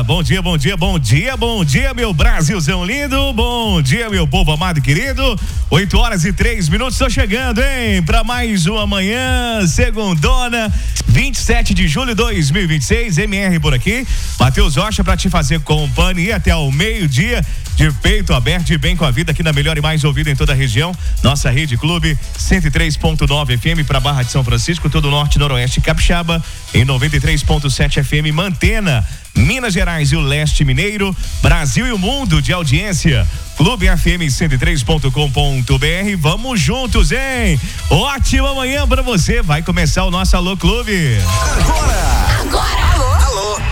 bom dia, bom dia, bom dia, bom dia, meu Brasilzão lindo, bom dia, meu povo amado e querido. 8h03, tô chegando, hein? Pra mais uma manhã, segundona, 27 de julho de 2026, MR por aqui, Matheus Rocha pra te fazer companhia até ao meio-dia, de peito aberto e bem com a vida aqui na melhor e mais ouvida em toda a região, nossa Rede Clube 103.9 FM pra Barra de São Francisco, todo o norte, noroeste capixaba, em 93.7 FM Mantena, Minas Gerais e o leste mineiro, Brasil e o mundo de audiência, Clube FM 103.com.br, vamos juntos, hein? Ótima manhã pra você, vai começar o nosso Alô Clube. Agora! Alô!